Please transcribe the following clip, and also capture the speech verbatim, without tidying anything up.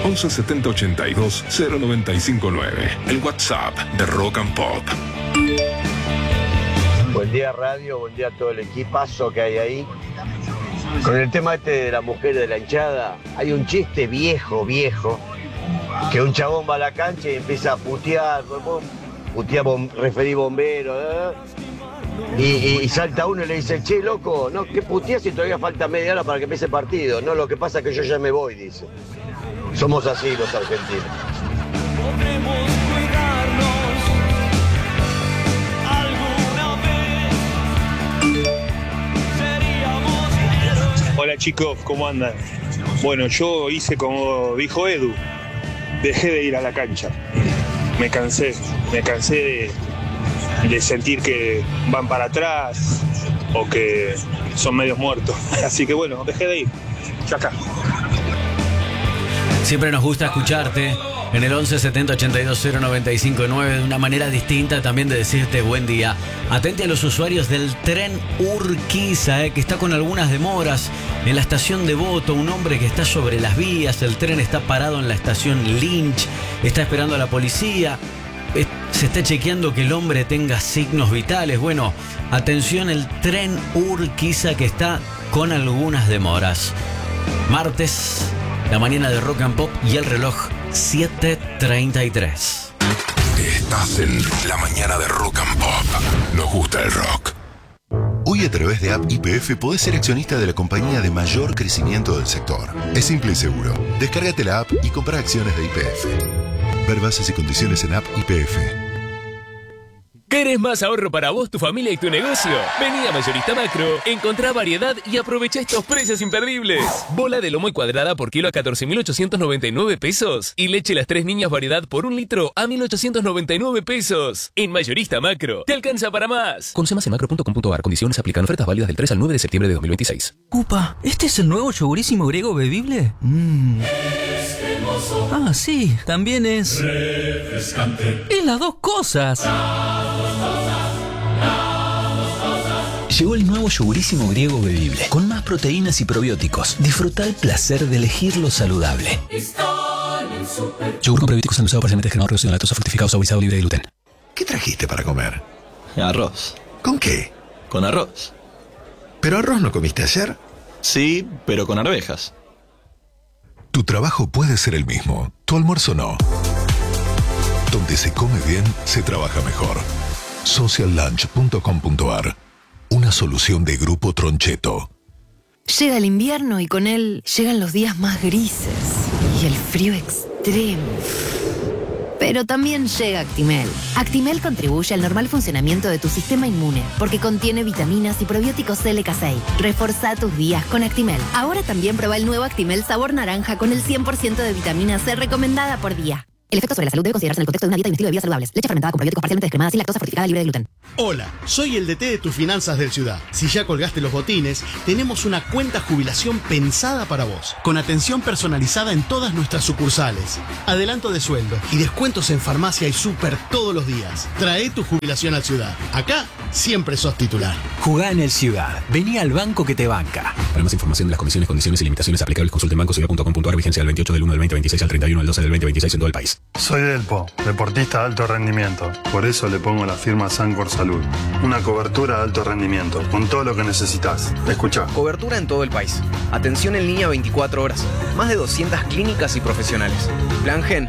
once setenta ochenta y dos cero noventa y cinco nueve. El WhatsApp de Rock and Pop. Buen día radio, buen día a todo el equipazo que hay ahí. Con el tema este de la mujer de la hinchada, hay un chiste viejo, viejo, que un chabón va a la cancha y empieza a putear, putear, bom, referí bombero, ¿eh? y, y, y salta uno y le dice, che, loco, no, ¿qué puteas si todavía falta media hora para que empiece el partido? No, lo que pasa es que yo ya me voy, dice. Somos así los argentinos. Hola chicos, ¿cómo andan? Bueno, yo hice como dijo Edu, dejé de ir a la cancha. Me cansé, me cansé de, de sentir que van para atrás o que son medios muertos. Así que bueno, dejé de ir. Ya acá. Siempre nos gusta escucharte en el once setenta ochenta y dos cero noventa y cinco nueve, de una manera distinta también de decirte buen día. Atente a los usuarios del tren Urquiza, eh, que está con algunas demoras en la estación de Voto. Un hombre que está sobre las vías, el tren está parado en la estación Lynch, está esperando a la policía, eh, se está chequeando que el hombre tenga signos vitales. Bueno, atención, el tren Urquiza que está con algunas demoras. Martes, la mañana de Rock and Pop y el reloj siete treinta y tres. Estás en la mañana de Rock and Pop. Nos gusta el rock. Hoy a través de App Y P F podés ser accionista de la compañía de mayor crecimiento del sector. Es simple y seguro. Descárgate la app y compra acciones de Y P F. Ver bases y condiciones en App Y P F. ¿Querés más ahorro para vos, tu familia y tu negocio? Vení a Mayorista Macro, encontrá variedad y aprovecha estos precios imperdibles. Bola de lomo y cuadrada por kilo a catorce mil ochocientos noventa y nueve pesos. Y leche Las Tres Niñas variedad por un litro a mil ochocientos noventa y nueve pesos. En Mayorista Macro, te alcanza para más. Conoce más en macro punto com punto a r. Condiciones aplican. Ofertas válidas del tres al nueve de septiembre de dos mil veintiséis. Upa, ¿este es el nuevo yogurísimo griego bebible? Mmm. Ah, sí, también es refrescante. Y las dos cosas. Llegó el nuevo yogurísimo griego bebible, con más proteínas y probióticos. Disfruta el placer de elegir lo saludable. Yogur con probióticos endulzado parcialmente generado reducido en lactosa, fructificado, saborizado, libre de gluten. ¿Qué trajiste para comer? Arroz. ¿Con qué? Con arroz. ¿Pero arroz no comiste ayer? Sí, pero con arvejas. Tu trabajo puede ser el mismo, tu almuerzo no. Donde se come bien, se trabaja mejor. social lunch punto com punto a r. Una solución de Grupo Troncheto. Llega el invierno y con él llegan los días más grises y el frío extremo. Pero también llega Actimel. Actimel contribuye al normal funcionamiento de tu sistema inmune porque contiene vitaminas y probióticos L K seis. Reforzá tus días con Actimel. Ahora también prueba el nuevo Actimel sabor naranja con el cien por ciento de vitamina C recomendada por día. El efecto sobre la salud debe considerarse en el contexto de una dieta y un estilo de vida saludables. Leche fermentada con probióticos parcialmente descremada, sin lactosa, fortificada, libre de gluten. Hola, soy el D T de tus finanzas del Ciudad. Si ya colgaste los botines, tenemos una cuenta jubilación pensada para vos, con atención personalizada en todas nuestras sucursales, adelanto de sueldo y descuentos en farmacia y súper todos los días. Trae tu jubilación al Ciudad. Acá siempre sos titular. Jugá en el Ciudad. Vení al banco que te banca. Para más información de las condiciones, condiciones y limitaciones aplicables, consulte en banco ciudad punto com punto a r. Vigencia del veintiocho del uno del veinte veintiséis al treinta y uno del doce del veinte veintiséis en todo el país. Soy Delpo, deportista de alto rendimiento. Por eso le pongo la firma Sancor Salud. Una cobertura de alto rendimiento, con todo lo que necesitas. Escuchá. Cobertura en todo el país. Atención en línea veinticuatro horas. Más de doscientas clínicas y profesionales. Plan Gen.